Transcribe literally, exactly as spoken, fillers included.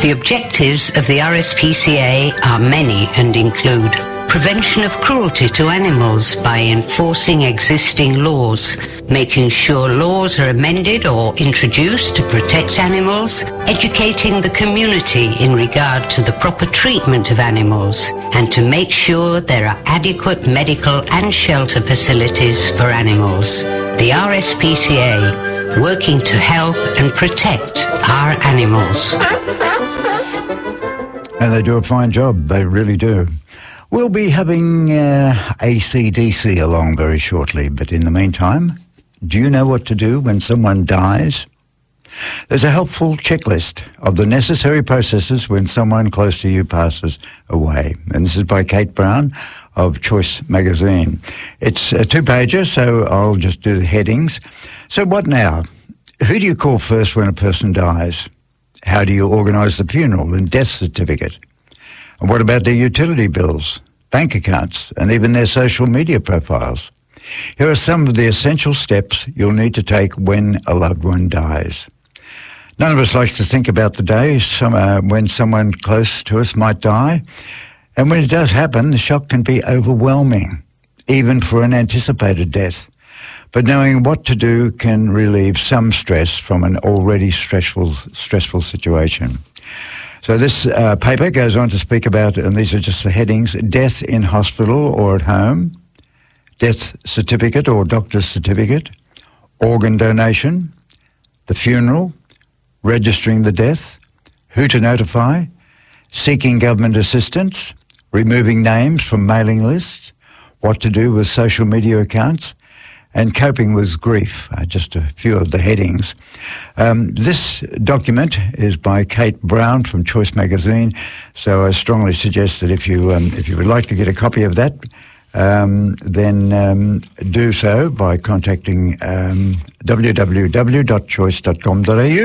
The objectives of the R S P C A are many and include prevention of cruelty to animals by enforcing existing laws, making sure laws are amended or introduced to protect animals, educating the community in regard to the proper treatment of animals, and to make sure there are adequate medical and shelter facilities for animals. The R S P C A, working to help and protect our animals. And they do a fine job, they really do. We'll be having uh, A C D C along very shortly, but in the meantime, do you know what to do when someone dies? There's a helpful checklist of the necessary processes when someone close to you passes away. And this is by Kate Brown of Choice Magazine. It's a two-pager, so I'll just do the headings. So what now? Who do you call first when a person dies? How do you organise the funeral and death certificate? And what about their utility bills, bank accounts, and even their social media profiles? Here are some of the essential steps you'll need to take when a loved one dies. None of us likes to think about the day some, uh, when someone close to us might die. And when it does happen, the shock can be overwhelming, even for an anticipated death. But knowing what to do can relieve some stress from an already stressful, stressful situation. So this uh, paper goes on to speak about, and these are just the headings, death in hospital or at home, death certificate or doctor's certificate, organ donation, the funeral, registering the death, who to notify, seeking government assistance, removing names from mailing lists, what to do with social media accounts, and coping with grief, uh, just a few of the headings. Um, this document is by Kate Brown from Choice Magazine, so I strongly suggest that if you um, if you would like to get a copy of that, um, then um, do so by contacting um, w w w dot choice dot com dot a u.